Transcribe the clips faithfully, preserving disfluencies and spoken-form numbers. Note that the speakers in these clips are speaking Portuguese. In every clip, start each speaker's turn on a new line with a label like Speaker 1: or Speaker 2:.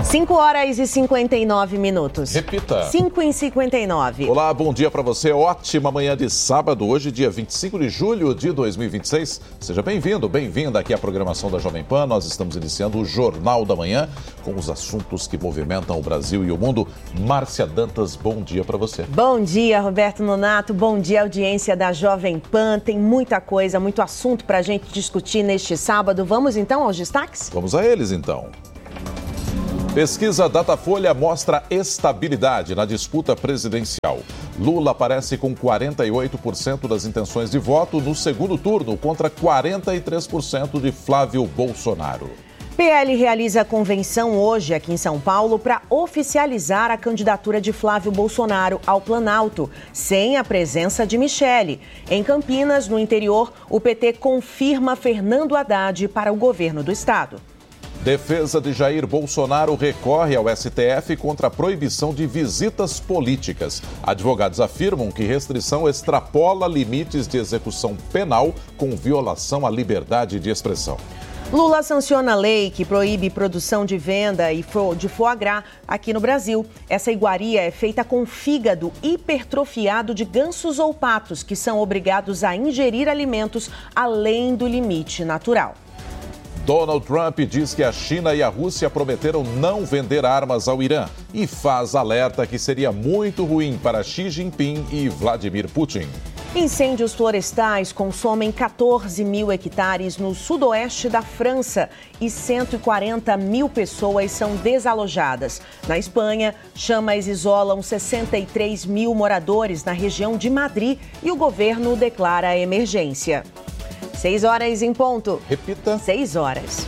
Speaker 1: cinco horas e cinquenta e nove minutos.
Speaker 2: Repita.
Speaker 1: cinco e cinquenta e nove.
Speaker 2: Olá, bom dia para você. Ótima manhã de sábado, hoje dia vinte e cinco de julho de dois mil e vinte e seis. Seja bem-vindo, bem-vinda aqui à programação da Jovem Pan. Nós estamos iniciando o Jornal da Manhã com os assuntos que movimentam o Brasil e o mundo. Márcia Dantas, bom dia para você.
Speaker 1: Bom dia, Roberto Nonato. Bom dia, audiência da Jovem Pan. Tem muita coisa, muito assunto para a gente discutir neste sábado. Vamos então aos destaques?
Speaker 2: Vamos a eles então. Pesquisa Datafolha mostra estabilidade na disputa presidencial. Lula aparece com quarenta e oito por cento das intenções de voto no segundo turno, contra quarenta e três por cento de Flávio Bolsonaro.
Speaker 1: P L realiza convenção hoje aqui em São Paulo para oficializar a candidatura de Flávio Bolsonaro ao Planalto, sem a presença de Michele. Em Campinas, no interior, o P T confirma Fernando Haddad para o governo do estado.
Speaker 2: Defesa de Jair Bolsonaro recorre ao S T F contra a proibição de visitas políticas. Advogados afirmam que restrição extrapola limites de execução penal com violação à liberdade de expressão.
Speaker 1: Lula sanciona a lei que proíbe produção de venda de foie gras aqui no Brasil. Essa iguaria é feita com fígado hipertrofiado de gansos ou patos, que são obrigados a ingerir alimentos além do limite natural.
Speaker 2: Donald Trump diz que a China e a Rússia prometeram não vender armas ao Irã e faz alerta que seria muito ruim para Xi Jinping e Vladimir Putin.
Speaker 1: Incêndios florestais consomem quatorze mil hectares no sudoeste da França e cento e quarenta mil pessoas são desalojadas. Na Espanha, chamas isolam sessenta e três mil moradores na região de Madrid e o governo declara emergência. Seis horas em ponto.
Speaker 2: Repita.
Speaker 1: Seis horas.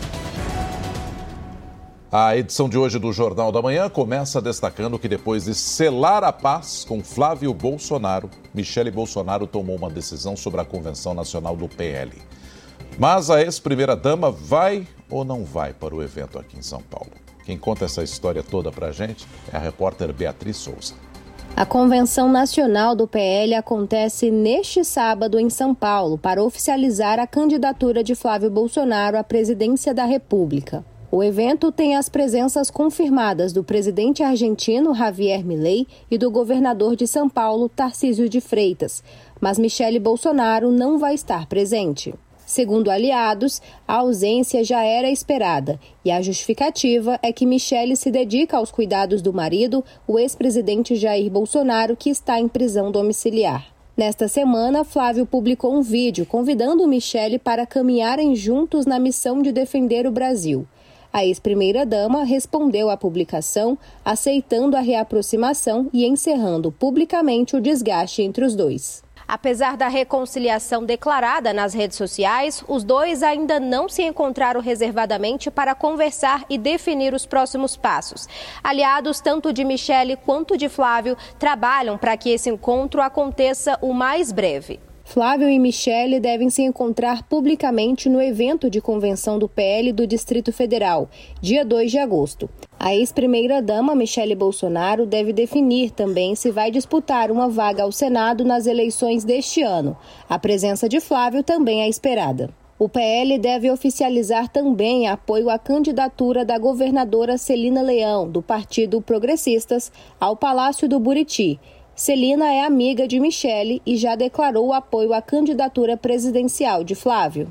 Speaker 2: A edição de hoje do Jornal da Manhã começa destacando que depois de selar a paz com Flávio Bolsonaro, Michele Bolsonaro tomou uma decisão sobre a Convenção Nacional do P L. Mas a ex-primeira-dama vai ou não vai para o evento aqui em São Paulo? Quem conta essa história toda pra gente é a repórter Beatriz Souza.
Speaker 3: A Convenção Nacional do P L acontece neste sábado em São Paulo para oficializar a candidatura de Flávio Bolsonaro à presidência da República. O evento tem as presenças confirmadas do presidente argentino Javier Milei e do governador de São Paulo, Tarcísio de Freitas, mas Michele Bolsonaro não vai estar presente. Segundo aliados, a ausência já era esperada e a justificativa é que Michele se dedica aos cuidados do marido, o ex-presidente Jair Bolsonaro, que está em prisão domiciliar. Nesta semana, Flávio publicou um vídeo convidando Michele para caminharem juntos na missão de defender o Brasil. A ex-primeira-dama respondeu à publicação, aceitando a reaproximação e encerrando publicamente o desgaste entre os dois. Apesar da reconciliação declarada nas redes sociais, os dois ainda não se encontraram reservadamente para conversar e definir os próximos passos. Aliados tanto de Michele quanto de Flávio trabalham para que esse encontro aconteça o mais breve. Flávio e Michele devem se encontrar publicamente no evento de convenção do P L do Distrito Federal, dia dois de agosto. A ex-primeira-dama Michele Bolsonaro deve definir também se vai disputar uma vaga ao Senado nas eleições deste ano. A presença de Flávio também é esperada. O P L deve oficializar também apoio à candidatura da governadora Celina Leão, do Partido Progressistas, ao Palácio do Buriti. Celina é amiga de Michele e já declarou apoio à candidatura presidencial de Flávio.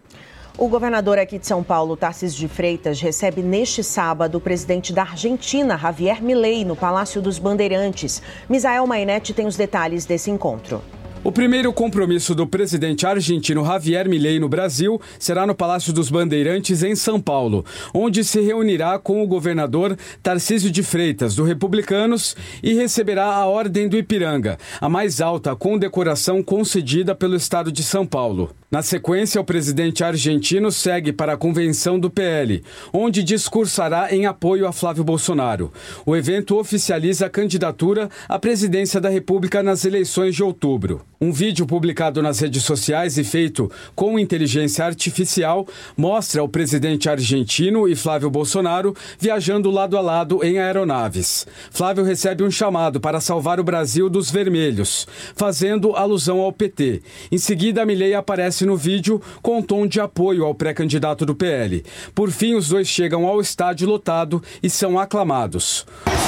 Speaker 1: O governador aqui de São Paulo, Tarcísio de Freitas, recebe neste sábado o presidente da Argentina, Javier Milei, no Palácio dos Bandeirantes. Misael Mainetti tem os detalhes desse encontro.
Speaker 4: O primeiro compromisso do presidente argentino Javier Milei no Brasil será no Palácio dos Bandeirantes, em São Paulo, onde se reunirá com o governador Tarcísio de Freitas, do Republicanos, e receberá a Ordem do Ipiranga, a mais alta condecoração concedida pelo estado de São Paulo. Na sequência, o presidente argentino segue para a convenção do P L, onde discursará em apoio a Flávio Bolsonaro. O evento oficializa a candidatura à presidência da República nas eleições de outubro. Um vídeo publicado nas redes sociais e feito com inteligência artificial mostra o presidente argentino e Flávio Bolsonaro viajando lado a lado em aeronaves. Flávio recebe um chamado para salvar o Brasil dos vermelhos, fazendo alusão ao P T. Em seguida, Milei aparece aparece no vídeo com tom de apoio ao pré-candidato do P L. Por fim, os dois chegam ao estádio lotado e são aclamados.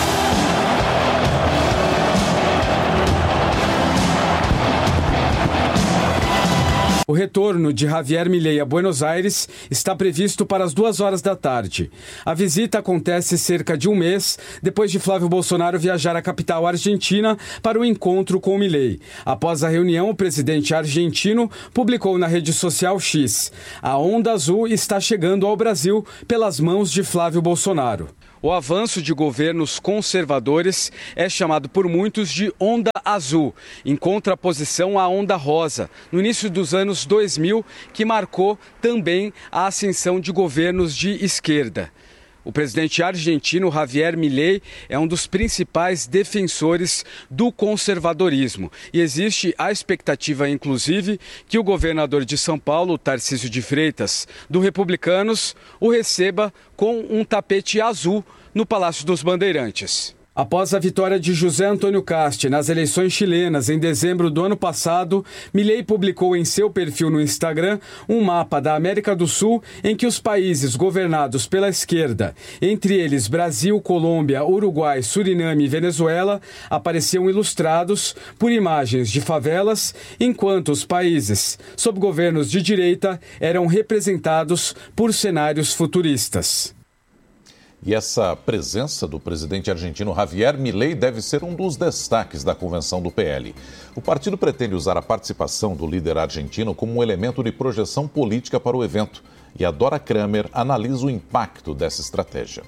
Speaker 4: O retorno de Javier Milei a Buenos Aires está previsto para as duas horas da tarde. A visita acontece cerca de um mês depois de Flávio Bolsonaro viajar à capital argentina para o encontro com Milei. Após a reunião, o presidente argentino publicou na rede social X: a onda azul está chegando ao Brasil pelas mãos de Flávio Bolsonaro. O avanço de governos conservadores é chamado por muitos de onda azul, em contraposição à onda rosa, no início dos anos dois mil, que marcou também a ascensão de governos de esquerda. O presidente argentino Javier Milei é um dos principais defensores do conservadorismo e existe a expectativa, inclusive, que o governador de São Paulo, Tarcísio de Freitas, do Republicanos, o receba com um tapete azul no Palácio dos Bandeirantes. Após a vitória de José Antônio Cast nas eleições chilenas em dezembro do ano passado, Milei publicou em seu perfil no Instagram um mapa da América do Sul em que os países governados pela esquerda, entre eles Brasil, Colômbia, Uruguai, Suriname e Venezuela, apareciam ilustrados por imagens de favelas, enquanto os países sob governos de direita eram representados por cenários futuristas.
Speaker 2: E essa presença do presidente argentino Javier Milei deve ser um dos destaques da convenção do P L. O partido pretende usar a participação do líder argentino como um elemento de projeção política para o evento. E a Dora Kramer analisa o impacto dessa estratégia.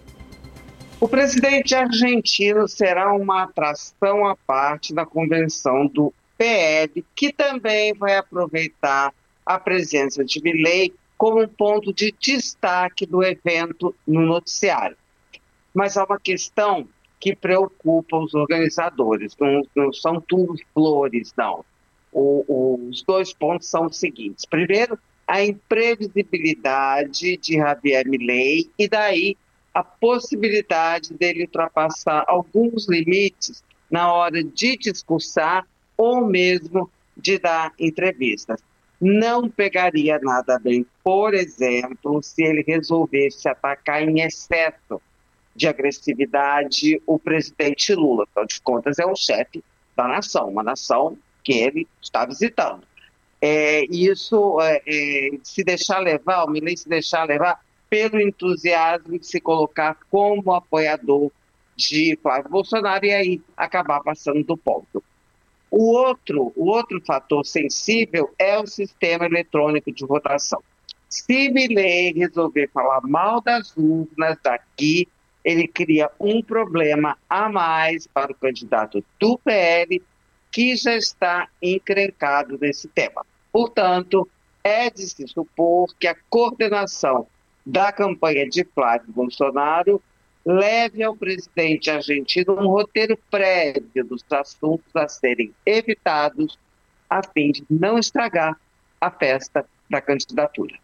Speaker 5: O presidente argentino será uma atração à parte da convenção do P L, que também vai aproveitar a presença de Milei como um ponto de destaque do evento no noticiário. Mas há uma questão que preocupa os organizadores, não, não são tudo flores, não. O, os dois pontos são os seguintes. Primeiro, a imprevisibilidade de Javier Milei e daí a possibilidade dele ultrapassar alguns limites na hora de discursar ou mesmo de dar entrevistas. Não pegaria nada bem, por exemplo, se ele resolvesse atacar em excesso de agressividade o presidente Lula. Afinal de contas, é o chefe da nação, uma nação que ele está visitando. É, isso, é, é, se deixar levar, o Milei se deixar levar pelo entusiasmo de se colocar como apoiador de Flávio Bolsonaro e aí acabar passando do ponto. O outro, o outro fator sensível é o sistema eletrônico de votação. Se Milei resolver falar mal das urnas daqui, ele cria um problema a mais para o candidato do P L, que já está encrencado nesse tema. Portanto, é de se supor que a coordenação da campanha de Flávio Bolsonaro leve ao presidente argentino um roteiro prévio dos assuntos a serem evitados, a fim de não estragar a festa da candidatura.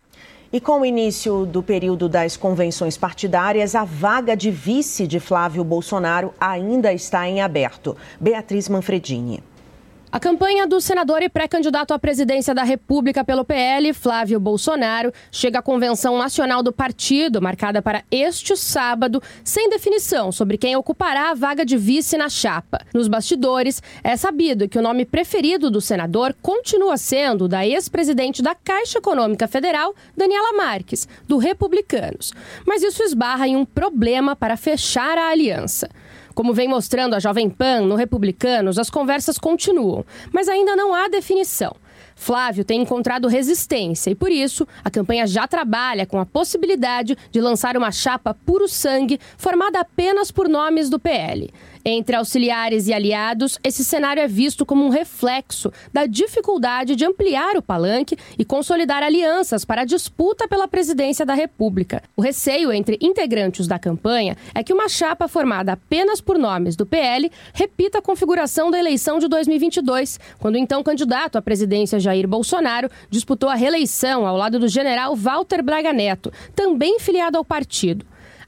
Speaker 1: E com o início do período das convenções partidárias, a vaga de vice de Flávio Bolsonaro ainda está em aberto. Beatriz Manfredini.
Speaker 3: A campanha do senador e pré-candidato à presidência da República pelo P L, Flávio Bolsonaro, chega à convenção nacional do partido, marcada para este sábado, sem definição sobre quem ocupará a vaga de vice na chapa. Nos bastidores, é sabido que o nome preferido do senador continua sendo o da ex-presidente da Caixa Econômica Federal, Daniela Marques, do Republicanos. Mas isso esbarra em um problema para fechar a aliança. Como vem mostrando a Jovem Pan, no Republicanos, as conversas continuam, mas ainda não há definição. Flávio tem encontrado resistência e, por isso, a campanha já trabalha com a possibilidade de lançar uma chapa puro sangue formada apenas por nomes do P L. Entre auxiliares e aliados, esse cenário é visto como um reflexo da dificuldade de ampliar o palanque e consolidar alianças para a disputa pela presidência da República. O receio entre integrantes da campanha é que uma chapa formada apenas por nomes do P L repita a configuração da eleição de dois mil e vinte e dois, quando o então candidato à presidência Jair Bolsonaro disputou a reeleição ao lado do general Walter Braga Neto, também filiado ao partido.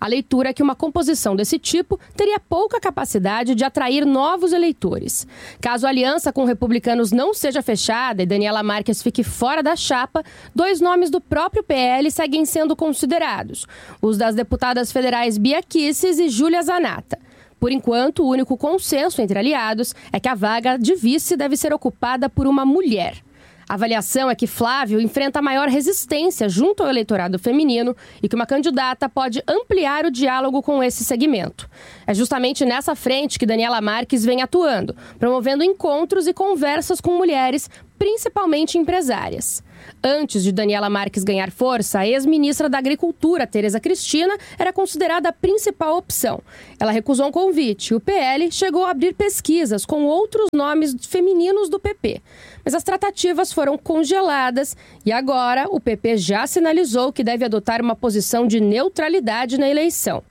Speaker 6: A leitura é que uma composição desse tipo teria pouca capacidade de atrair novos eleitores. Caso a aliança com republicanos não seja fechada e Daniela Marques fique fora da chapa, dois nomes do próprio P L seguem sendo considerados: os das deputadas federais Bia Kicis e Júlia Zanata. Por enquanto, o único consenso entre aliados é que a vaga de vice deve ser ocupada por uma mulher. A avaliação é que Flávio enfrenta maior resistência junto ao eleitorado feminino e que uma candidata pode ampliar o diálogo com esse segmento. É justamente nessa frente que Daniela Marques vem atuando, promovendo encontros e conversas com mulheres, principalmente empresárias. Antes de Daniela Marques ganhar força, a ex-ministra da Agricultura, Tereza Cristina, era considerada a principal opção. Ela recusou um convite e o P L chegou a abrir pesquisas com outros nomes femininos do P P. Mas as tratativas foram congeladas e agora o P P já sinalizou que deve adotar uma posição de neutralidade na eleição.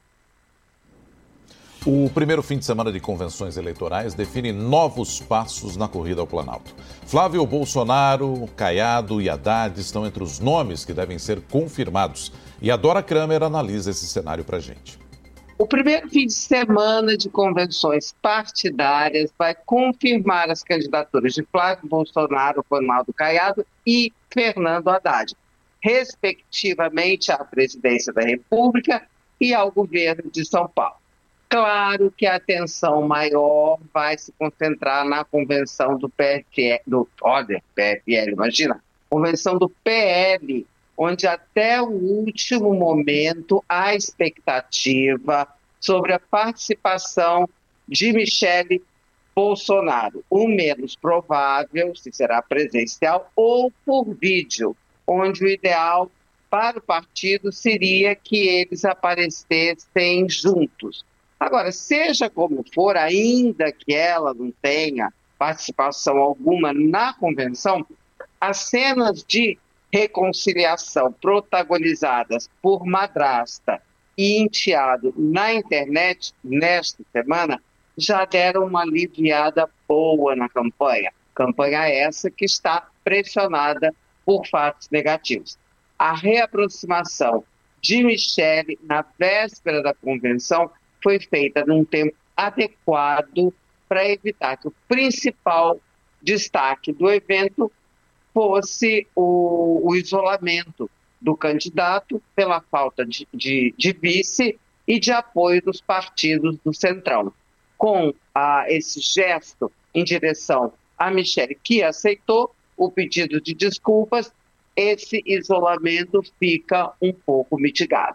Speaker 2: O primeiro fim de semana de convenções eleitorais define novos passos na corrida ao Planalto. Flávio Bolsonaro, Caiado e Haddad estão entre os nomes que devem ser confirmados. E a Dora Kramer analisa esse cenário para a gente.
Speaker 5: O primeiro fim de semana de convenções partidárias vai confirmar as candidaturas de Flávio Bolsonaro, Ronaldo Caiado e Fernando Haddad, respectivamente à presidência da República e ao governo de São Paulo. Claro que a atenção maior vai se concentrar na convenção do P F L, do, olha, P F L, imagina, convenção do P L, onde até o último momento há expectativa sobre a participação de Michele Bolsonaro. O menos provável, se será presencial ou por vídeo, onde o ideal para o partido seria que eles aparecessem juntos. Agora, seja como for, ainda que ela não tenha participação alguma na convenção, as cenas de reconciliação protagonizadas por madrasta e enteado na internet nesta semana já deram uma aliviada boa na campanha. Campanha essa que está pressionada por fatos negativos. A reaproximação de Michele na véspera da convenção foi feita num tempo adequado para evitar que o principal destaque do evento fosse o, o isolamento do candidato pela falta de, de, de vice e de apoio dos partidos do Centrão. Com ah, esse gesto em direção a Michele, que aceitou o pedido de desculpas, esse isolamento fica um pouco mitigado.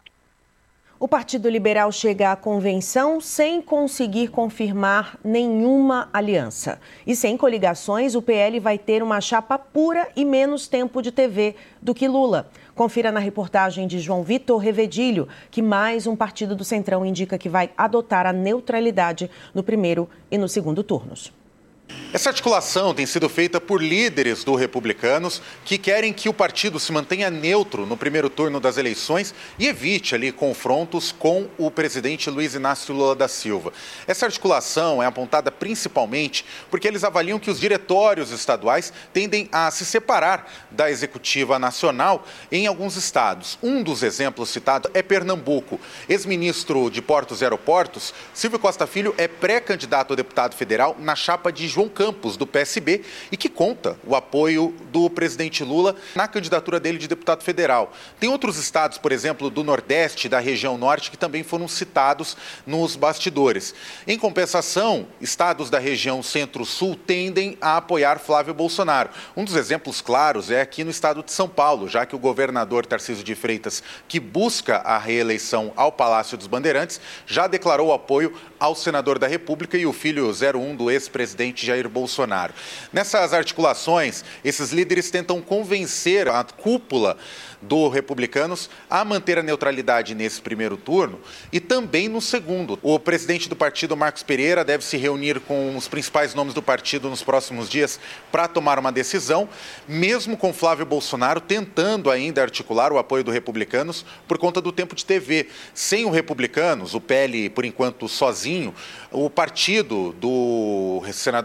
Speaker 1: O Partido Liberal chega à convenção sem conseguir confirmar nenhuma aliança. E sem coligações, o P L vai ter uma chapa pura e menos tempo de T V do que Lula. Confira na reportagem de João Vitor Revedilho, que mais um partido do Centrão indica que vai adotar a neutralidade no primeiro e no segundo turnos.
Speaker 7: Essa articulação tem sido feita por líderes do Republicanos que querem que o partido se mantenha neutro no primeiro turno das eleições e evite ali confrontos com o presidente Luiz Inácio Lula da Silva. Essa articulação é apontada principalmente porque eles avaliam que os diretórios estaduais tendem a se separar da executiva nacional em alguns estados. Um dos exemplos citados é Pernambuco. Ex-ministro de Portos e Aeroportos, Silvio Costa Filho, é pré-candidato a deputado federal na chapa de João Campos, do P S B, e que conta o apoio do presidente Lula na candidatura dele de deputado federal. Tem outros estados, por exemplo, do Nordeste, da região Norte, que também foram citados nos bastidores. Em compensação, estados da região Centro-Sul tendem a apoiar Flávio Bolsonaro. Um dos exemplos claros é aqui no estado de São Paulo, já que o governador Tarcísio de Freitas, que busca a reeleição ao Palácio dos Bandeirantes, já declarou apoio ao senador da República e o filho zero um do ex-presidente Jair Bolsonaro. Nessas articulações, esses líderes tentam convencer a cúpula do Republicanos a manter a neutralidade nesse primeiro turno e também no segundo. O presidente do partido, Marcos Pereira, deve se reunir com os principais nomes do partido nos próximos dias para tomar uma decisão, mesmo com Flávio Bolsonaro tentando ainda articular o apoio do Republicanos por conta do tempo de T V. Sem o Republicanos, o P L, por enquanto, sozinho, o partido do senador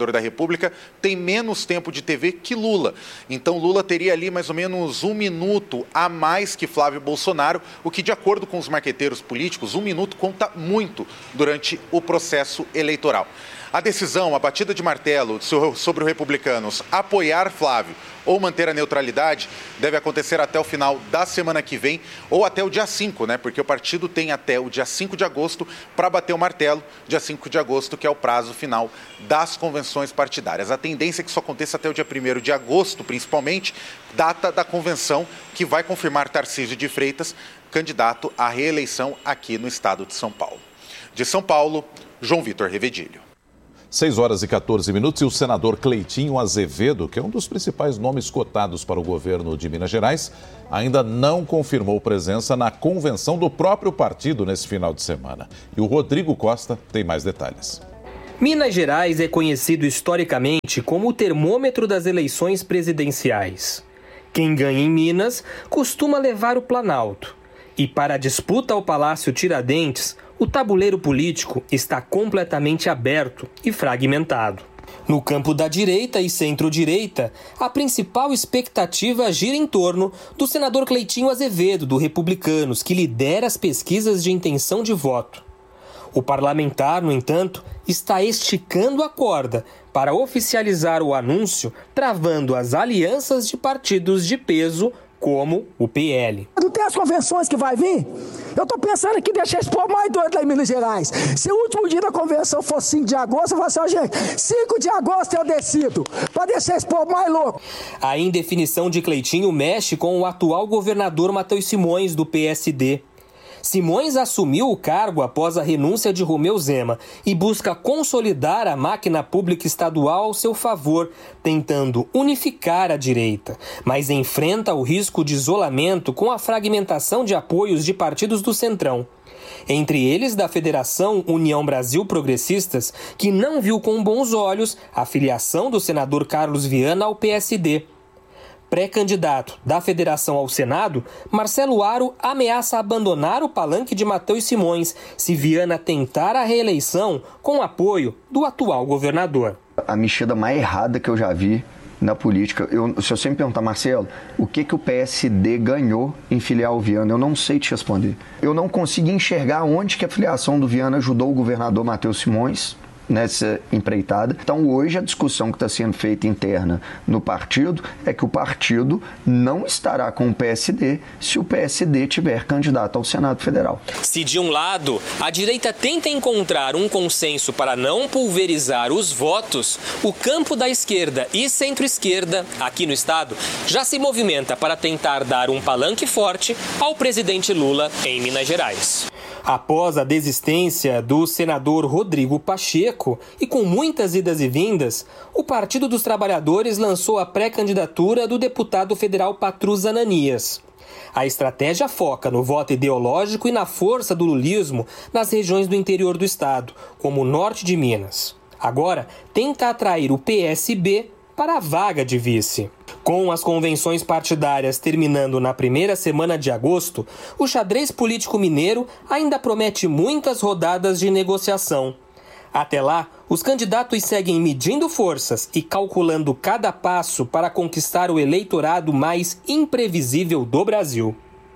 Speaker 7: da República tem menos tempo de T V que Lula. Então Lula teria ali mais ou menos um minuto a mais que Flávio Bolsonaro, o que, de acordo com os marqueteiros políticos, um minuto conta muito durante o processo eleitoral. A decisão, a batida de martelo sobre os republicanos apoiar Flávio ou manter a neutralidade deve acontecer até o final da semana que vem ou até o dia cinco, né? Porque o partido tem até o dia cinco de agosto para bater o martelo, dia cinco de agosto, que é o prazo final das convenções partidárias. A tendência é que isso aconteça até o dia primeiro de agosto, principalmente, data da convenção que vai confirmar Tarcísio de Freitas, candidato à reeleição aqui no estado de São Paulo. De São Paulo, João Vitor Revedilho.
Speaker 2: seis horas e quatorze minutos e o senador Cleitinho Azevedo, que é um dos principais nomes cotados para o governo de Minas Gerais, ainda não confirmou presença na convenção do próprio partido nesse final de semana. E o Rodrigo Costa tem mais detalhes.
Speaker 8: Minas Gerais é conhecido historicamente como o termômetro das eleições presidenciais. Quem ganha em Minas costuma levar o Planalto. E para a disputa ao Palácio Tiradentes, o tabuleiro político está completamente aberto e fragmentado. No campo da direita e centro-direita, a principal expectativa gira em torno do senador Cleitinho Azevedo, do Republicanos, que lidera as pesquisas de intenção de voto. O parlamentar, no entanto, está esticando a corda para oficializar o anúncio, travando as alianças de partidos de peso como o P L.
Speaker 9: Não tem as convenções que vai vir? Eu tô pensando aqui deixar esse povo mais doido lá em Minas Gerais. Se o último dia da convenção for cinco de agosto, eu falo assim, ó, gente, cinco de agosto eu decido, para deixar esse povo mais louco.
Speaker 8: A indefinição de Cleitinho mexe com o atual governador Matheus Simões, do P S D. Simões assumiu o cargo após a renúncia de Romeu Zema e busca consolidar a máquina pública estadual ao seu favor, tentando unificar a direita, mas enfrenta o risco de isolamento com a fragmentação de apoios de partidos do Centrão. Entre eles da Federação União Brasil Progressistas, que não viu com bons olhos a filiação do senador Carlos Viana ao P S D. Pré-candidato da Federação ao Senado, Marcelo Aro ameaça abandonar o palanque de Matheus Simões se Viana tentar a reeleição com apoio do atual governador.
Speaker 10: A mexida mais errada que eu já vi na política, eu, se eu sempre perguntar, Marcelo, o que, que o P S D ganhou em filiar o Viana? Eu não sei te responder. Eu não consigo enxergar onde que a filiação do Viana ajudou o governador Matheus Simões nessa empreitada. Então, hoje, a discussão que está sendo feita interna no partido é que o partido não estará com o P S D se o P S D tiver candidato ao Senado Federal.
Speaker 8: Se, de um lado, a direita tenta encontrar um consenso para não pulverizar os votos, o campo da esquerda e centro-esquerda, aqui no estado, já se movimenta para tentar dar um palanque forte ao presidente Lula em Minas Gerais. Após a desistência do senador Rodrigo Pacheco e com muitas idas e vindas, o Partido dos Trabalhadores lançou a pré-candidatura do deputado federal Patrus Ananias. A estratégia foca no voto ideológico e na força do lulismo nas regiões do interior do estado, como o norte de Minas. Agora, tenta atrair o P S B para a vaga de vice. Com as convenções partidárias terminando na primeira semana de agosto, o xadrez político mineiro ainda promete muitas rodadas de negociação. Até lá, os candidatos seguem medindo forças e calculando cada passo para conquistar o eleitorado mais imprevisível do Brasil.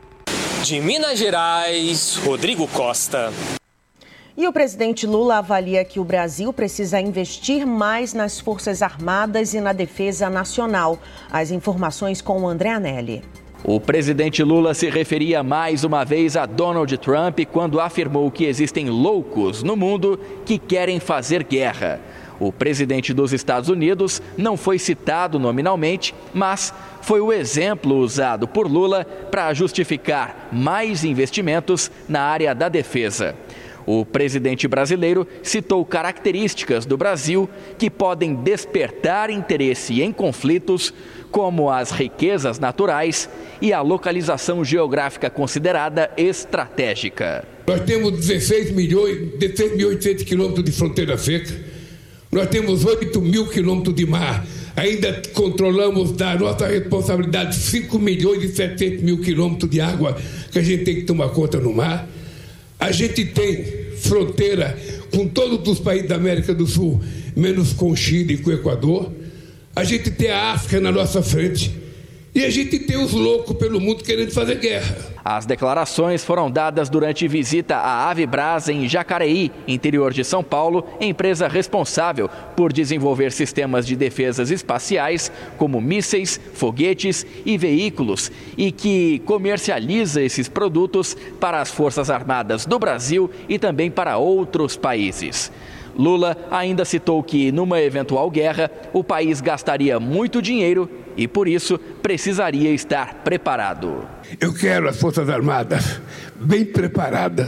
Speaker 8: De Minas Gerais, Rodrigo Costa.
Speaker 1: E o presidente Lula avalia que o Brasil precisa investir mais nas Forças Armadas e na defesa nacional. As informações com o André Anelli.
Speaker 11: O presidente Lula se referia mais uma vez a Donald Trump quando afirmou que existem loucos no mundo que querem fazer guerra. O presidente dos Estados Unidos não foi citado nominalmente, mas foi o exemplo usado por Lula para justificar mais investimentos na área da defesa. O presidente brasileiro citou características do Brasil que podem despertar interesse em conflitos, como as riquezas naturais e a localização geográfica considerada estratégica.
Speaker 12: Nós temos dezesseis milhões, dezesseis mil e oitocentos quilômetros de fronteira seca, nós temos oito mil quilômetros de mar, ainda controlamos da nossa responsabilidade cinco milhões e setecentos mil quilômetros de água que a gente tem que tomar conta no mar. A gente tem fronteira com todos os países da América do Sul menos com o Chile e com o Equador. A gente tem a África na nossa frente. E a gente tem os loucos pelo mundo querendo fazer guerra.
Speaker 11: As declarações foram dadas durante visita à Avibras em Jacareí, interior de São Paulo, empresa responsável por desenvolver sistemas de defesas espaciais, como mísseis, foguetes e veículos, e que comercializa esses produtos para as Forças Armadas do Brasil e também para outros países. Lula ainda citou que, numa eventual guerra, o país gastaria muito dinheiro e, por isso, precisaria estar preparado.
Speaker 12: Eu quero as Forças Armadas bem preparadas,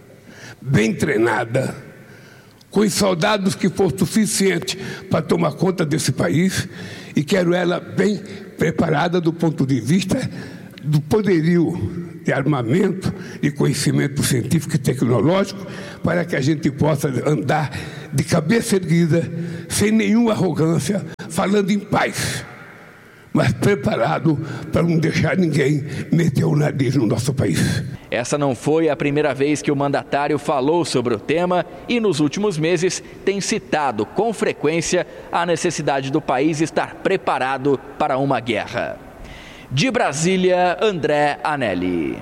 Speaker 12: bem treinadas, com os soldados que for suficiente para tomar conta desse país, e quero ela bem preparada do ponto de vista do poderio de armamento, de conhecimento científico e tecnológico, para que a gente possa andar de cabeça erguida, sem nenhuma arrogância, falando em paz, mas preparado para não deixar ninguém meter o nariz no nosso país.
Speaker 11: Essa não foi a primeira vez que o mandatário falou sobre o tema e, nos últimos meses, tem citado com frequência a necessidade do país estar preparado para uma guerra. De Brasília, André Anelli.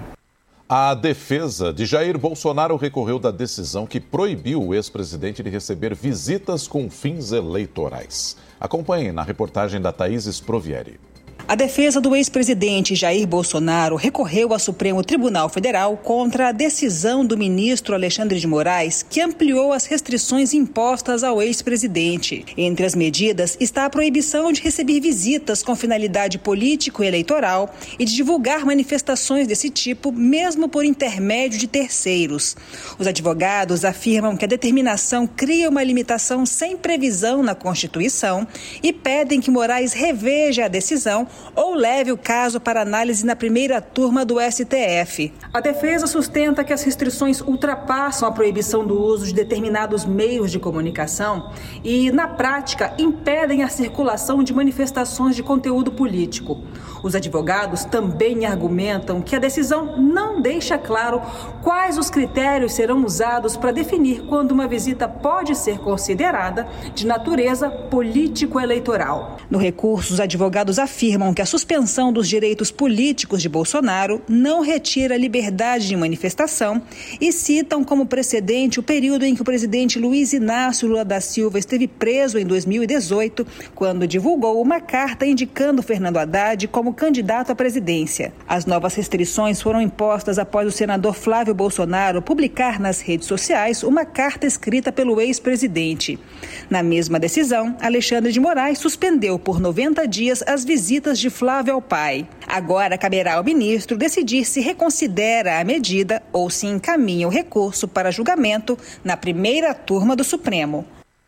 Speaker 2: A defesa de Jair Bolsonaro recorreu da decisão que proibiu o ex-presidente de receber visitas com fins eleitorais. Acompanhem na reportagem da Thaís Sprovieri.
Speaker 13: A defesa do ex-presidente Jair Bolsonaro recorreu ao Supremo Tribunal Federal contra a decisão do ministro Alexandre de Moraes, que ampliou as restrições impostas ao ex-presidente. Entre as medidas está a proibição de receber visitas com finalidade político e eleitoral e de divulgar manifestações desse tipo, mesmo por intermédio de terceiros. Os advogados afirmam que a determinação cria uma limitação sem previsão na Constituição e pedem que Moraes reveja a decisão ou leve o caso para análise na primeira turma do S T F. A defesa sustenta que as restrições ultrapassam a proibição do uso de determinados meios de comunicação e, na prática, impedem a circulação de manifestações de conteúdo político. Os advogados também argumentam que a decisão não deixa claro quais os critérios serão usados para definir quando uma visita pode ser considerada de natureza político-eleitoral. No recurso, os advogados afirmam que a suspensão dos direitos políticos de Bolsonaro não retira a liberdade de manifestação e citam como precedente o período em que o presidente Luiz Inácio Lula da Silva esteve preso em dois mil e dezoito, quando divulgou uma carta indicando Fernando Haddad como candidato à presidência. As novas restrições foram impostas após o senador Flávio Bolsonaro publicar nas redes sociais uma carta escrita pelo ex-presidente. Na mesma decisão, Alexandre de Moraes suspendeu por noventa dias as visitas de Flávio ao pai. Agora caberá ao ministro decidir se reconsidera a medida ou se encaminha o recurso para julgamento na primeira turma do Supremo.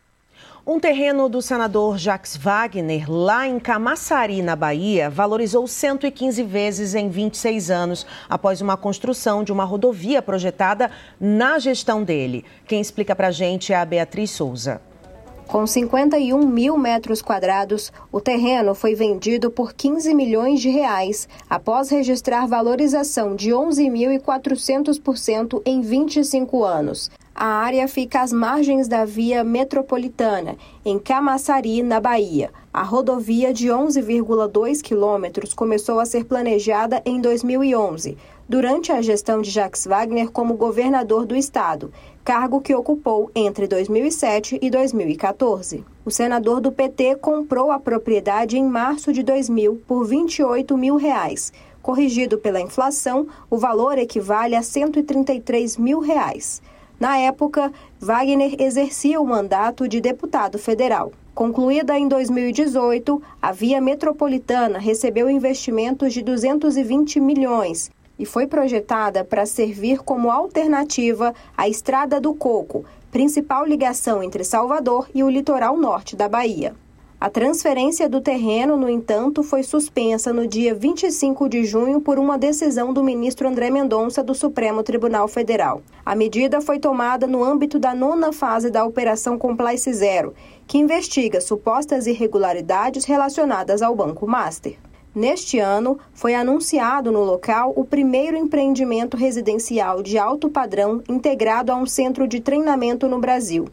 Speaker 1: Um terreno do senador Jacques Wagner, lá em Camaçari, na Bahia, valorizou cento e quinze vezes em vinte e seis anos, após uma construção de uma rodovia projetada na gestão dele. Quem explica pra gente é a Beatriz Souza.
Speaker 3: Com cinquenta e um mil metros quadrados, o terreno foi vendido por quinze milhões de reais, após registrar valorização de onze mil e quatrocentos por cento em vinte e cinco anos. A área fica às margens da via metropolitana, em Camaçari, na Bahia. A rodovia de onze vírgula dois quilômetros começou a ser planejada em dois mil e onze, durante a gestão de Jacques Wagner como governador do estado, cargo que ocupou entre dois mil e sete e dois mil e quatorze. O senador do P T comprou a propriedade em março de dois mil por vinte e oito mil reais. Corrigido pela inflação, o valor equivale a cento e trinta e três mil reais. Na época, Wagner exercia o mandato de deputado federal. Concluída em dois mil e dezoito, a via metropolitana recebeu investimentos de duzentos e vinte milhões e foi projetada para servir como alternativa à Estrada do Coco, principal ligação entre Salvador e o litoral norte da Bahia. A transferência do terreno, no entanto, foi suspensa no dia vinte e cinco de junho por uma decisão do ministro André Mendonça do Supremo Tribunal Federal. A medida foi tomada no âmbito da nona fase da Operação Compliance Zero, que investiga supostas irregularidades relacionadas ao Banco Master. Neste ano, foi anunciado no local o primeiro empreendimento residencial de alto padrão integrado a um centro de treinamento no Brasil.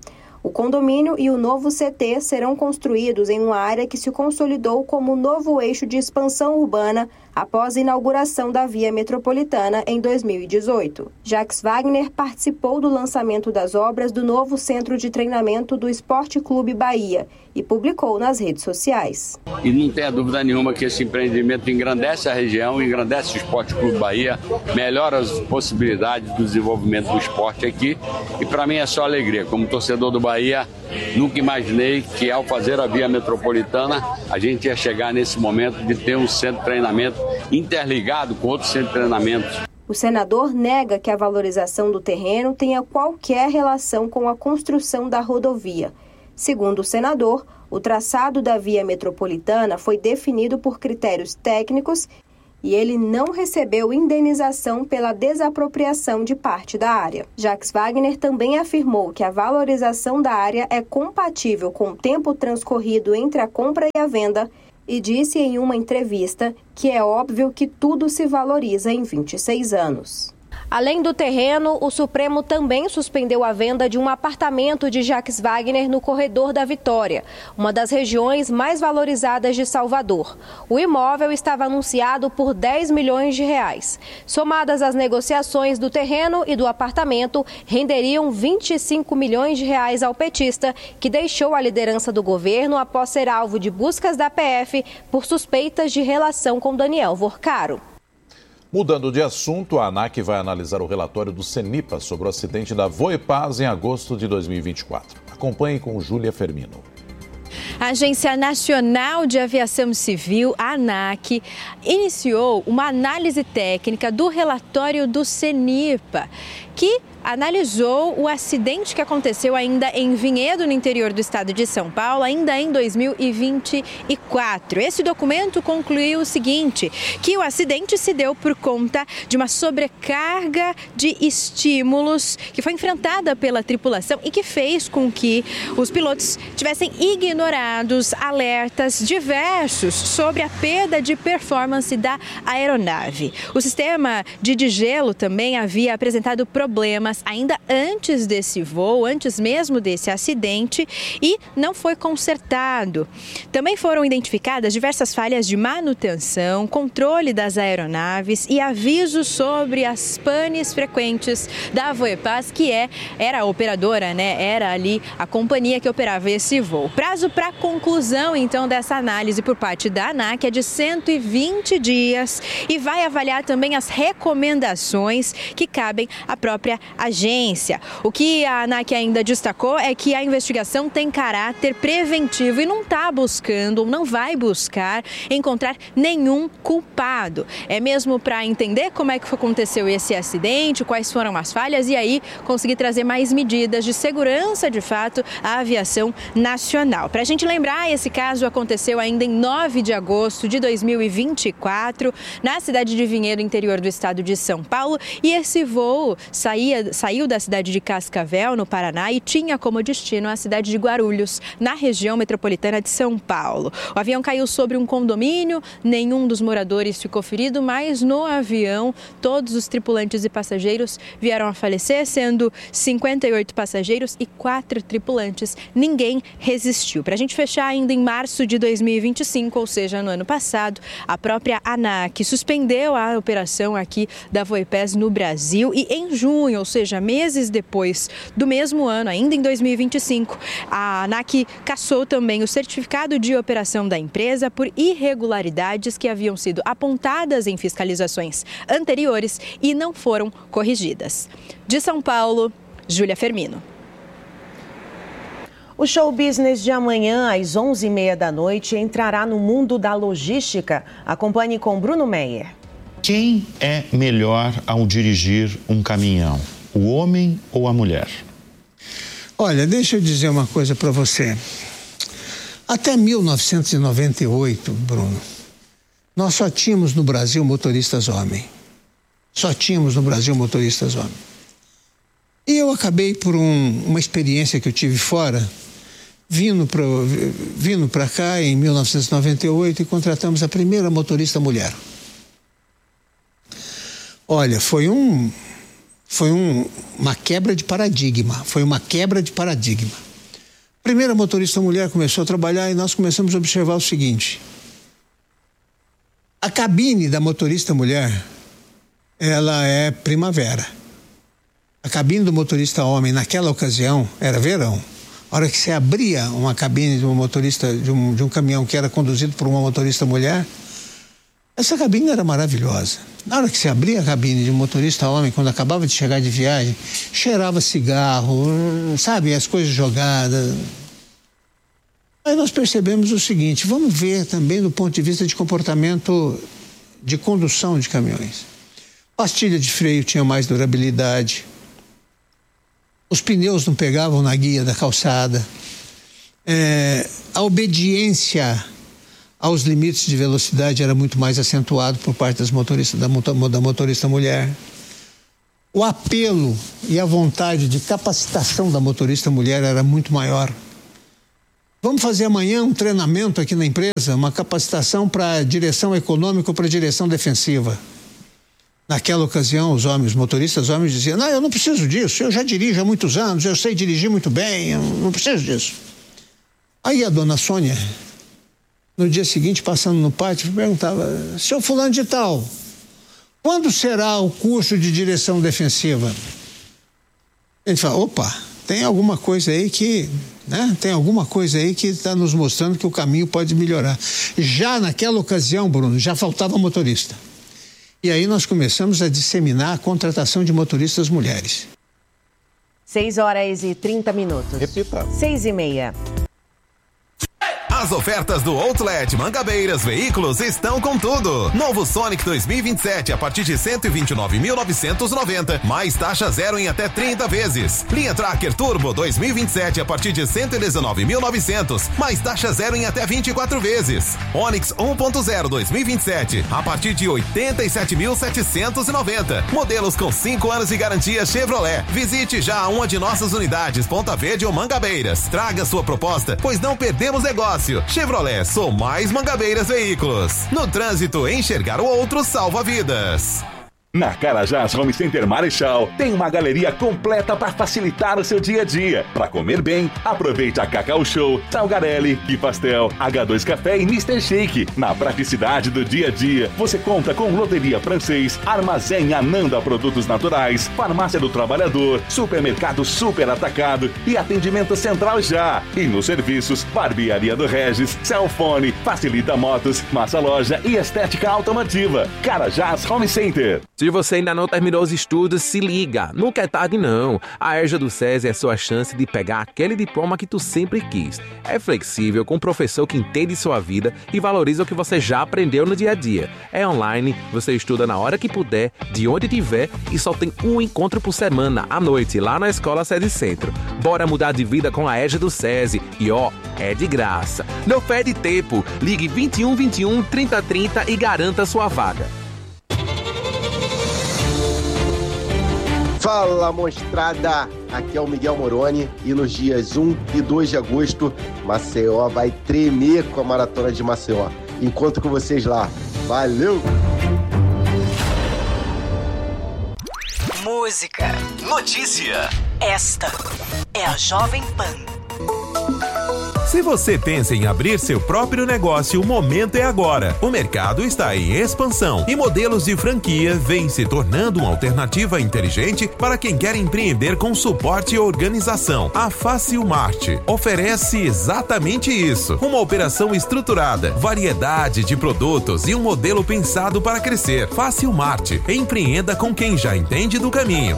Speaker 3: O condomínio e o novo C T serão construídos em uma área que se consolidou como novo eixo de expansão urbana após a inauguração da Via Metropolitana em dois mil e dezoito. Jacques Wagner participou do lançamento das obras do novo centro de treinamento do Esporte Clube Bahia e publicou nas redes sociais.
Speaker 14: E não tenha dúvida nenhuma que esse empreendimento engrandece a região, engrandece o Esporte Clube Bahia, melhora as possibilidades do desenvolvimento do esporte aqui. E para mim é só alegria. Como torcedor do Bahia, nunca imaginei que ao fazer a Via Metropolitana, a gente ia chegar nesse momento de ter um centro de treinamento interligado com outros centros de treinamento.
Speaker 3: O senador nega que a valorização do terreno tenha qualquer relação com a construção da rodovia. Segundo o senador, o traçado da Via Metropolitana foi definido por critérios técnicos e ele não recebeu indenização pela desapropriação de parte da área. Jacques Wagner também afirmou que a valorização da área é compatível com o tempo transcorrido entre a compra e a venda e disse em uma entrevista que é óbvio que tudo se valoriza em vinte e seis anos. Além do terreno, o Supremo também suspendeu a venda de um apartamento de Jacques Wagner no Corredor da Vitória, uma das regiões mais valorizadas de Salvador. O imóvel estava anunciado por dez milhões de reais. Somadas as negociações do terreno e do apartamento, renderiam vinte e cinco milhões de reais ao petista, que deixou a liderança do governo após ser alvo de buscas da P F por suspeitas de relação com Daniel Vorcaro.
Speaker 2: Mudando de assunto, a ANAC vai analisar o relatório do CENIPA sobre o acidente da Voepaz em agosto de dois mil e vinte e quatro. Acompanhe com Júlia Fermino.
Speaker 15: A Agência Nacional de Aviação Civil, a ANAC, iniciou uma análise técnica do relatório do CENIPA, que analisou o acidente que aconteceu ainda em Vinhedo, no interior do estado de São Paulo, ainda em dois mil e vinte e quatro. Esse documento concluiu o seguinte, que o acidente se deu por conta de uma sobrecarga de estímulos que foi enfrentada pela tripulação e que fez com que os pilotos tivessem ignorados alertas diversos sobre a perda de performance da aeronave. O sistema de degelo também havia apresentado problemas ainda antes desse voo, antes mesmo desse acidente, e não foi consertado. Também foram identificadas diversas falhas de manutenção, controle das aeronaves e avisos sobre as panes frequentes da Voepaz, que é, era a operadora, né? Era ali a companhia que operava esse voo. Prazo para conclusão, então, dessa análise por parte da ANAC é de cento e vinte dias e vai avaliar também as recomendações que cabem à própria agência. O que a ANAC ainda destacou é que a investigação tem caráter preventivo e não está buscando, ou não vai buscar, encontrar nenhum culpado. É mesmo para entender como é que aconteceu esse acidente, quais foram as falhas e aí conseguir trazer mais medidas de segurança, de fato, à aviação nacional. Para a gente lembrar, esse caso aconteceu ainda em nove de agosto de dois mil e vinte e quatro, na cidade de Vinhedo, interior do estado de São Paulo, e esse voo saía, saiu da cidade de Cascavel, no Paraná, e tinha como destino a cidade de Guarulhos, na região metropolitana de São Paulo. O avião caiu sobre um condomínio, nenhum dos moradores ficou ferido, mas no avião todos os tripulantes e passageiros vieram a falecer, sendo cinquenta e oito passageiros e quatro tripulantes. Ninguém resistiu. Para a gente fechar, ainda em março de dois mil e vinte e cinco, ou seja, no ano passado, a própria ANAC suspendeu a operação aqui da Voepaz no Brasil e em junho, ou seja, meses depois do mesmo ano, ainda em dois mil e vinte e cinco, a ANAC cassou também o certificado de operação da empresa por irregularidades que haviam sido apontadas em fiscalizações anteriores e não foram corrigidas. De São Paulo, Júlia Fermino.
Speaker 1: O show business de amanhã, às onze e meia da noite, entrará no mundo da logística. Acompanhe com Bruno Meyer.
Speaker 16: Quem é melhor ao dirigir um caminhão, o homem ou a mulher?
Speaker 17: Olha, deixa eu dizer uma coisa para você. Até mil novecentos e noventa e oito, Bruno, nós só tínhamos no Brasil motoristas homens. Só tínhamos no Brasil motoristas homens. E eu acabei, por um, uma experiência que eu tive fora, vindo para vindo para cá em mil novecentos e noventa e oito e contratamos a primeira motorista mulher. Olha, foi um foi um, uma quebra de paradigma, foi uma quebra de paradigma. primeira motorista mulher começou a trabalhar e nós começamos a observar o seguinte: a cabine da motorista mulher, ela é primavera. A cabine do motorista homem, naquela ocasião, era verão. A hora que você abria uma cabine de um motorista, de um, de um caminhão que era conduzido por uma motorista mulher, essa cabine era maravilhosa. Na hora que você abria a cabine de um motorista homem, quando acabava de chegar de viagem, cheirava cigarro, sabe, as coisas jogadas. Aí nós percebemos o seguinte: vamos ver também do ponto de vista de comportamento de condução de caminhões. Pastilha de freio tinha mais durabilidade. Os pneus não pegavam na guia da calçada. É, a obediência aos limites de velocidade era muito mais acentuado por parte das motoristas, da, da motorista mulher. O apelo e a vontade de capacitação da motorista mulher era muito maior. Vamos fazer amanhã um treinamento aqui na empresa, uma capacitação para direção econômica ou para direção defensiva. Naquela ocasião, os homens, os motoristas homens diziam: não, eu não preciso disso, eu já dirijo há muitos anos, eu sei dirigir muito bem, eu não preciso disso. Aí a dona Sônia, no dia seguinte, passando no pátio, perguntava: seu fulano de tal, quando será o curso de direção defensiva? Ele fala: opa, tem alguma coisa aí que, né, tem alguma coisa aí que está nos mostrando que o caminho pode melhorar. Já naquela ocasião, Bruno, já faltava motorista. E aí nós começamos a disseminar a contratação de motoristas mulheres.
Speaker 1: seis horas e trinta minutos.
Speaker 2: Repita.
Speaker 1: seis e meia.
Speaker 18: As ofertas do Outlet Mangabeiras Veículos estão com tudo. Novo Sonic dois mil e vinte e sete a partir de cento e vinte e nove mil novecentos e noventa, mais taxa zero em até trinta vezes. Linha Tracker Turbo dois mil e vinte e sete a partir de cento e dezenove mil e novecentos, mais taxa zero em até vinte e quatro vezes. Onix um ponto zero dois mil e vinte e sete a partir de oitenta e sete mil setecentos e noventa. Modelos com cinco anos de garantia Chevrolet. Visite já uma de nossas unidades, Ponta Verde ou Mangabeiras. Traga sua proposta, pois não perdemos negócio. Chevrolet, sou mais Mangabeiras Veículos. No trânsito, enxergar o outro salva vidas.
Speaker 19: Na Carajás Home Center Marechal tem uma galeria completa para facilitar o seu dia a dia. Para comer bem, aproveite a Cacau Show, Salgarelli, Que Pastel, H dois Café e mister Shake. Na praticidade do dia a dia, você conta com Loteria Francês, Armazém Ananda Produtos Naturais, Farmácia do Trabalhador, Supermercado Super Atacado e Atendimento Central Já. E nos serviços, Barbearia do Regis, Cellfone, Facilita Motos, Massa Loja e Estética Automotiva. Carajás Home Center.
Speaker 20: Se você ainda não terminou os estudos, se liga, nunca é tarde não. A EJA do SESI é a sua chance de pegar aquele diploma que tu sempre quis. É flexível, com um professor que entende sua vida e valoriza o que você já aprendeu no dia a dia. É online, você estuda na hora que puder, de onde tiver e só tem um encontro por semana, à noite, lá na Escola SESI Centro. Bora mudar de vida com a EJA do SESI e ó, é de graça. Não perde tempo, ligue vinte e um, vinte e um, trinta, trinta e garanta sua vaga.
Speaker 21: Fala, mostrada! Aqui é o Miguel Moroni e nos dias um e dois de agosto, Maceió vai tremer com a Maratona de Maceió. Encontro com vocês lá. Valeu!
Speaker 22: Música. Notícia. Esta é a Jovem Pan.
Speaker 23: Se você pensa em abrir seu próprio negócio, o momento é agora. O mercado está em expansão e modelos de franquia vêm se tornando uma alternativa inteligente para quem quer empreender com suporte e organização. A Facilmart oferece exatamente isso. Uma operação estruturada, variedade de produtos e um modelo pensado para crescer. Facilmart. Empreenda com quem já entende do caminho.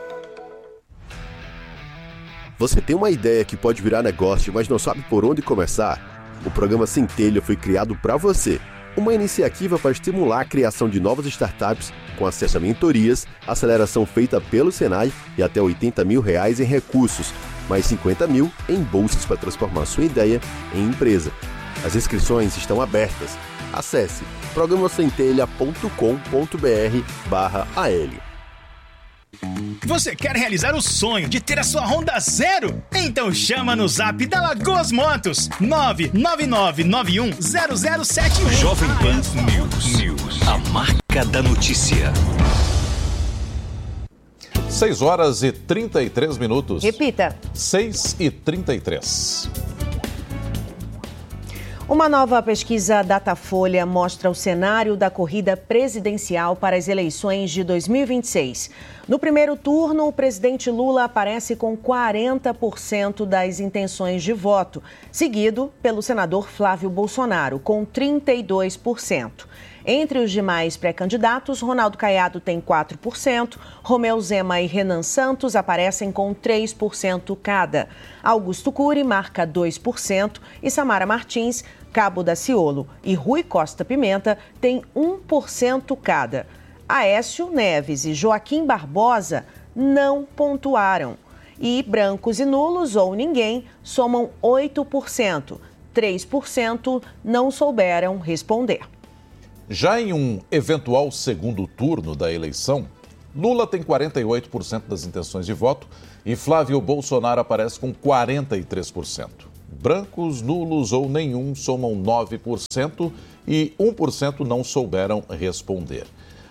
Speaker 24: Você tem uma ideia que pode virar negócio, mas não sabe por onde começar? O programa Centelha foi criado para você. Uma iniciativa para estimular a criação de novas startups com acesso a mentorias, aceleração feita pelo Senai e até oitenta mil reais em recursos, mais cinquenta mil em bolsas para transformar sua ideia em empresa. As inscrições estão abertas. Acesse programacentelha ponto com ponto br barra A L.
Speaker 25: Você quer realizar o sonho de ter a sua Honda zero? Então chama no zap da Lagoas Motos nove nove nove nove um zero zero sete um.
Speaker 22: Jovem Pan News. News. A marca da notícia.
Speaker 2: seis horas e trinta e três minutos.
Speaker 1: Repita.
Speaker 2: seis e trinta e três.
Speaker 1: Uma nova pesquisa Datafolha mostra o cenário da corrida presidencial para as eleições de dois mil e vinte e seis. No primeiro turno, o presidente Lula aparece com quarenta por cento das intenções de voto, seguido pelo senador Flávio Bolsonaro, com trinta e dois por cento. Entre os demais pré-candidatos, Ronaldo Caiado tem quatro por cento, Romeu Zema e Renan Santos aparecem com três por cento cada. Augusto Cury marca dois por cento e Samara Martins, Cabo Daciolo e Rui Costa Pimenta têm um por cento cada. Aécio Neves e Joaquim Barbosa não pontuaram. E brancos e nulos ou ninguém somam oito por cento. três por cento não souberam responder.
Speaker 2: Já em um eventual segundo turno da eleição, Lula tem quarenta e oito por cento das intenções de voto e Flávio Bolsonaro aparece com quarenta e três por cento. Brancos, nulos ou nenhum somam nove por cento e um por cento não souberam responder.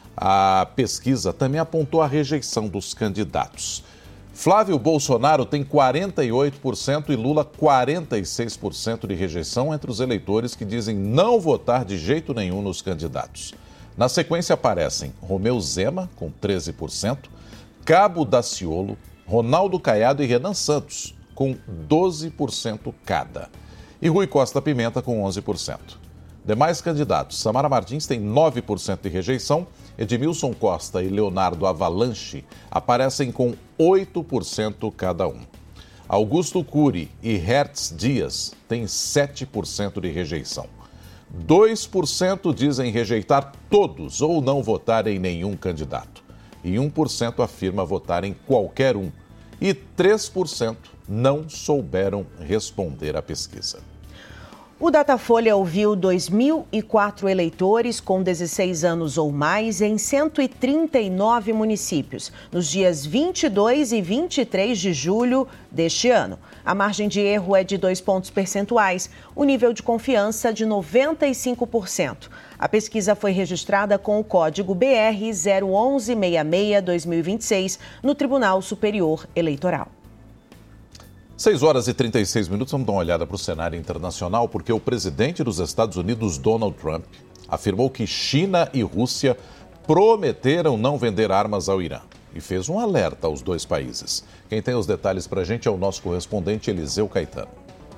Speaker 2: A pesquisa também apontou a rejeição dos candidatos. Flávio Bolsonaro tem quarenta e oito por cento e Lula quarenta e seis por cento de rejeição entre os eleitores que dizem não votar de jeito nenhum nos candidatos. Na sequência aparecem Romeu Zema, com treze por cento, Cabo Daciolo, Ronaldo Caiado e Renan Santos, com doze por cento cada. E Rui Costa Pimenta, com onze por cento. Demais candidatos, Samara Martins tem nove por cento de rejeição, Edmilson Costa e Leonardo Avalanche aparecem com oito por cento cada um. Augusto Cury e Hertz Dias têm sete por cento de rejeição. dois por cento dizem rejeitar todos ou não votar em nenhum candidato. E um por cento afirma votar em qualquer um. E três por cento não souberam responder à pesquisa.
Speaker 1: O Datafolha ouviu dois mil e quatro eleitores com dezesseis anos ou mais em cento e trinta e nove municípios, nos dias vinte e dois e vinte e três de julho deste ano. A margem de erro é de dois pontos percentuais, o nível de confiança de noventa e cinco por cento. A pesquisa foi registrada com o código B R zero um um seis seis barra dois mil e vinte e seis no Tribunal Superior Eleitoral.
Speaker 2: seis horas e trinta e seis minutos, vamos dar uma olhada para o cenário internacional, porque o presidente dos Estados Unidos, Donald Trump, afirmou que China e Rússia prometeram não vender armas ao Irã e fez um alerta aos dois países. Quem tem os detalhes para a gente é o nosso correspondente Eliseu Caetano.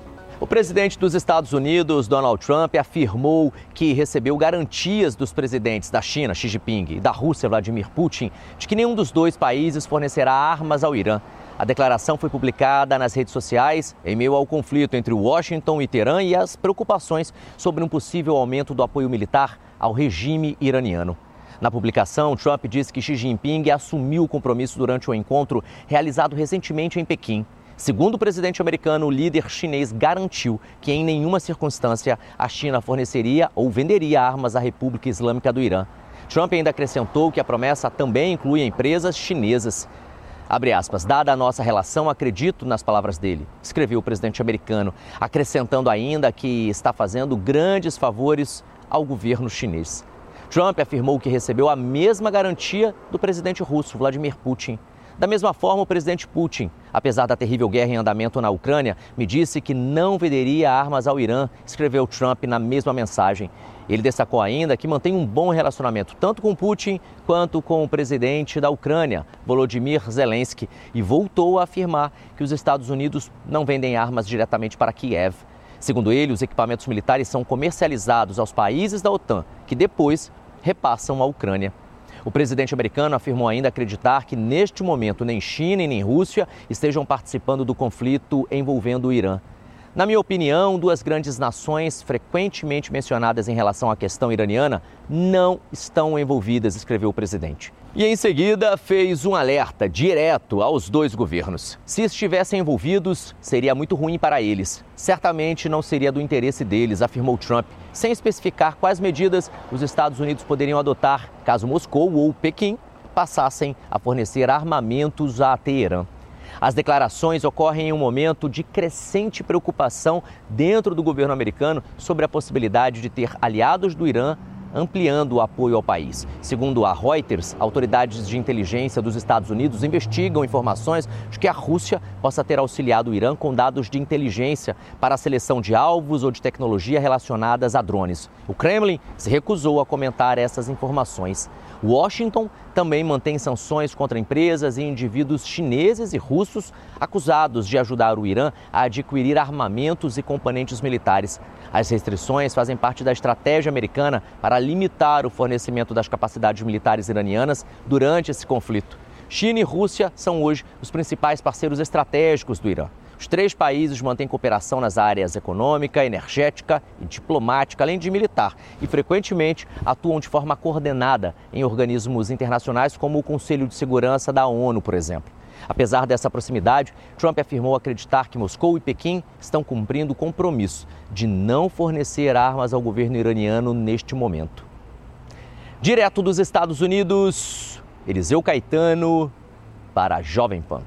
Speaker 4: O presidente dos Estados Unidos, Donald Trump, afirmou que recebeu garantias dos presidentes da China, Xi Jinping, e da Rússia, Vladimir Putin, de que nenhum dos dois países fornecerá armas ao Irã. A declaração foi publicada nas redes sociais em meio ao conflito entre Washington e Teherã e as preocupações sobre um possível aumento do apoio militar ao regime iraniano. Na publicação, Trump disse que Xi Jinping assumiu o compromisso durante o encontro realizado recentemente em Pequim. Segundo o presidente americano, o líder chinês garantiu que em nenhuma circunstância a China forneceria ou venderia armas à República Islâmica do Irã. Trump ainda acrescentou que a promessa também inclui empresas chinesas. Abre aspas, dada a nossa relação, acredito nas palavras dele, escreveu o presidente americano, acrescentando ainda que está fazendo grandes favores ao governo chinês. Trump afirmou que recebeu a mesma garantia do presidente russo, Vladimir Putin. Da mesma forma, o presidente Putin, apesar da terrível guerra em andamento na Ucrânia, me disse que não venderia armas ao Irã, escreveu Trump na mesma mensagem. Ele destacou ainda que mantém um bom relacionamento tanto com Putin quanto com o presidente da Ucrânia, Volodymyr Zelensky, e voltou a afirmar que os Estados Unidos não vendem armas diretamente para Kiev. Segundo ele, os equipamentos militares são comercializados aos países da OTAN, que depois repassam à Ucrânia. O presidente americano afirmou ainda acreditar que neste momento nem China e nem Rússia estejam participando do conflito envolvendo o Irã. Na minha opinião, duas grandes nações frequentemente mencionadas em relação à questão iraniana não estão envolvidas, escreveu o presidente. E em seguida fez um alerta direto aos dois governos. Se estivessem envolvidos, seria muito ruim para eles. Certamente não seria do interesse deles, afirmou Trump, sem especificar quais medidas os Estados Unidos poderiam adotar caso Moscou ou Pequim passassem a fornecer armamentos a Teherã. As declarações ocorrem em um momento de crescente preocupação dentro do governo americano sobre a possibilidade de ter aliados do Irã ampliando o apoio ao país. Segundo a Reuters, autoridades de inteligência dos Estados Unidos investigam informações de que a Rússia possa ter auxiliado o Irã com dados de inteligência para a seleção de alvos ou de tecnologia relacionadas a drones. O Kremlin se recusou a comentar essas informações. Washington também mantém sanções contra empresas e indivíduos chineses e russos acusados de ajudar o Irã a adquirir armamentos e componentes militares. As restrições fazem parte da estratégia americana para limitar o fornecimento das capacidades militares iranianas durante esse conflito. China e Rússia são hoje os principais parceiros estratégicos do Irã. Os três países mantêm cooperação nas áreas econômica, energética e diplomática, além de militar, e frequentemente atuam de forma coordenada em organismos internacionais como o Conselho de Segurança da ONU, por exemplo. Apesar dessa proximidade, Trump afirmou acreditar que Moscou e Pequim estão cumprindo o compromisso de não fornecer armas ao governo iraniano neste momento. Direto dos Estados Unidos, Eliseu Caetano para a Jovem Pan.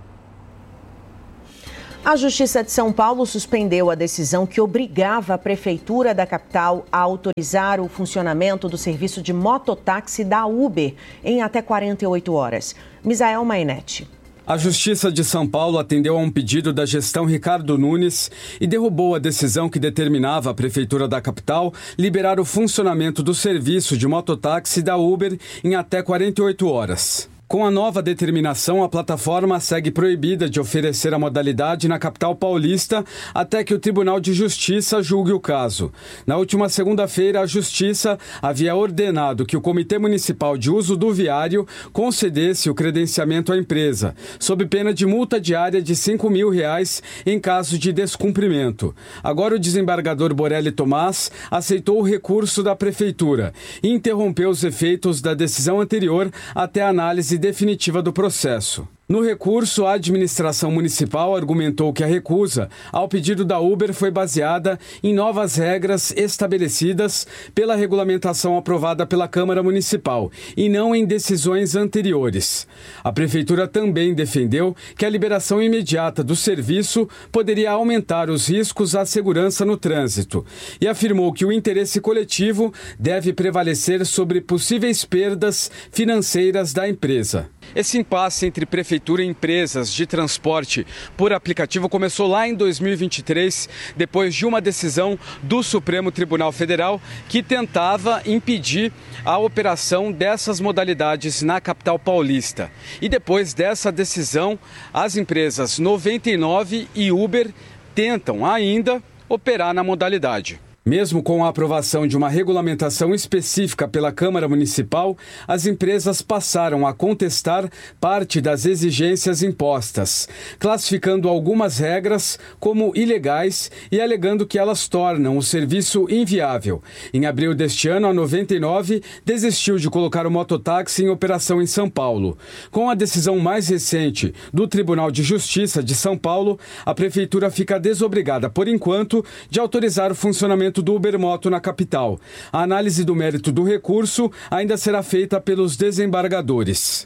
Speaker 1: A Justiça de São Paulo suspendeu a decisão que obrigava a Prefeitura da capital a autorizar o funcionamento do serviço de mototáxi da Uber em até quarenta e oito horas. Misael Mainetti.
Speaker 5: A Justiça de São Paulo atendeu a um pedido da gestão Ricardo Nunes e derrubou a decisão que determinava a Prefeitura da capital liberar o funcionamento do serviço de mototáxi da Uber em até quarenta e oito horas. Com a nova determinação, a plataforma segue proibida de oferecer a modalidade na capital paulista até que o Tribunal de Justiça julgue o caso. Na última segunda-feira, a Justiça havia ordenado que o Comitê Municipal de Uso do Viário concedesse o credenciamento à empresa, sob pena de multa diária de cinco mil reais em caso de descumprimento. Agora, o desembargador Borelli Tomás aceitou o recurso da Prefeitura e interrompeu os efeitos da decisão anterior até a análise definitiva do processo. No recurso, a administração municipal argumentou que a recusa ao pedido da Uber foi baseada em novas regras estabelecidas pela regulamentação aprovada pela Câmara Municipal e não em decisões anteriores. A Prefeitura também defendeu que a liberação imediata do serviço poderia aumentar os riscos à segurança no trânsito e afirmou que o interesse coletivo deve prevalecer sobre possíveis perdas financeiras da empresa. Esse impasse entre prefeitura e empresas de transporte por aplicativo começou lá em dois mil e vinte e três, depois de uma decisão do Supremo Tribunal Federal que tentava impedir a operação dessas modalidades na capital paulista. E depois dessa decisão, as empresas noventa e nove e Uber tentam ainda operar na modalidade. Mesmo com a aprovação de uma regulamentação específica pela Câmara Municipal, as empresas passaram a contestar parte das exigências impostas, classificando algumas regras como ilegais e alegando que elas tornam o serviço inviável. Em abril deste ano, a noventa e nove desistiu de colocar o mototáxi em operação em São Paulo. Com a decisão mais recente do Tribunal de Justiça de São Paulo, a Prefeitura fica desobrigada, por enquanto, de autorizar o funcionamento do Ubermoto na capital. A análise do mérito do recurso ainda será feita pelos desembargadores.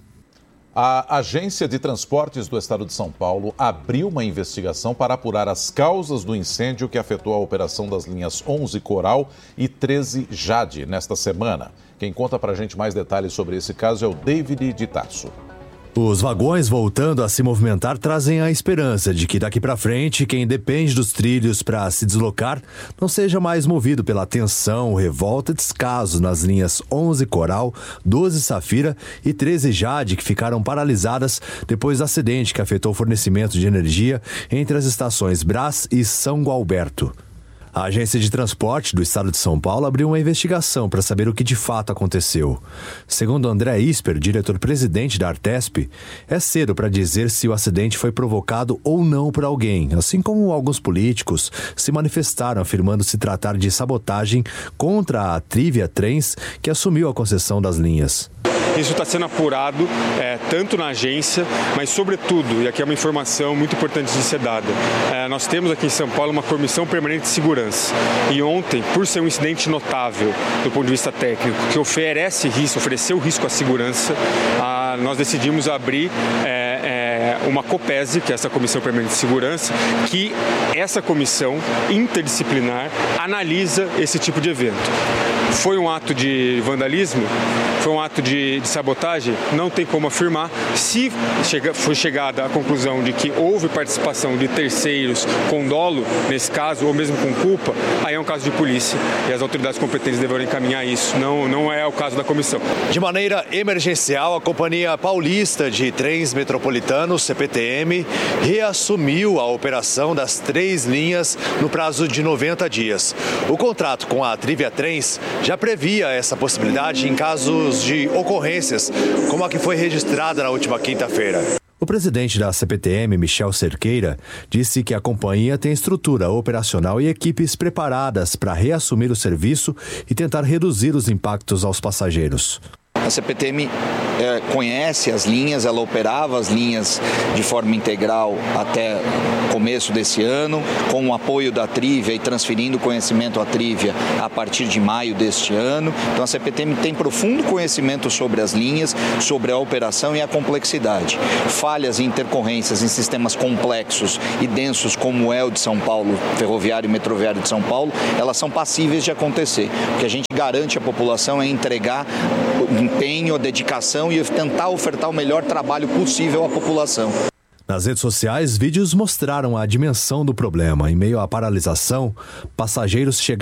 Speaker 2: A Agência de Transportes do Estado de São Paulo abriu uma investigação para apurar as causas do incêndio que afetou a operação das linhas onze Coral e treze Jade nesta semana. Quem conta pra gente mais detalhes sobre esse caso é o David de Tarso.
Speaker 6: Os vagões voltando a se movimentar trazem a esperança de que daqui para frente quem depende dos trilhos para se deslocar não seja mais movido pela tensão, revolta e descaso nas linhas onze Coral, doze Safira e treze Jade, que ficaram paralisadas depois do acidente que afetou o fornecimento de energia entre as estações Brás e São Gualberto. A Agência de Transporte do Estado de São Paulo abriu uma investigação para saber o que de fato aconteceu. Segundo André Isper, diretor-presidente da Artesp, é cedo para dizer se o acidente foi provocado ou não por alguém, assim como alguns políticos se manifestaram afirmando se tratar de sabotagem contra a Trivia Trens, que assumiu a concessão das linhas.
Speaker 7: Isso está sendo apurado é, tanto na agência, mas sobretudo, e aqui é uma informação muito importante de ser dada, é, nós temos aqui em São Paulo uma comissão permanente de segurança. E ontem, por ser um incidente notável do ponto de vista técnico, que oferece risco, ofereceu risco à segurança, a, nós decidimos abrir é, é, uma COPESE, que é essa Comissão Permanente de Segurança, que essa comissão interdisciplinar analisa esse tipo de evento. Foi um ato de vandalismo? Foi um ato de, de sabotagem? Não tem como afirmar. Se chega, foi chegada à conclusão de que houve participação de terceiros com dolo, nesse caso, ou mesmo com culpa, aí é um caso de polícia e as autoridades competentes deverão encaminhar isso. Não, não é o caso da comissão.
Speaker 8: De maneira emergencial, a Companhia Paulista de Trens Metropolitanos, C P T M, reassumiu a operação das três linhas no prazo de noventa dias. O contrato com a Trivia Trens já previa essa possibilidade em casos de ocorrências, como a que foi registrada na última quinta-feira.
Speaker 6: O presidente da C P T M, Michel Cerqueira, disse que a companhia tem estrutura operacional e equipes preparadas para reassumir o serviço e tentar reduzir os impactos aos passageiros.
Speaker 9: A C P T M é, conhece as linhas, ela operava as linhas de forma integral até começo desse ano, com o apoio da Trivia e transferindo conhecimento à Trivia a partir de maio deste ano. Então a C P T M tem profundo conhecimento sobre as linhas, sobre a operação e a complexidade. Falhas e intercorrências em sistemas complexos e densos como é o de São Paulo, ferroviário e metroviário de São Paulo, elas são passíveis de acontecer. O que a gente garante à população é entregar empenho, a dedicação e tentar ofertar o melhor trabalho possível à população.
Speaker 6: Nas redes sociais, vídeos mostraram a dimensão do problema. Em meio à paralisação, passageiros chegaram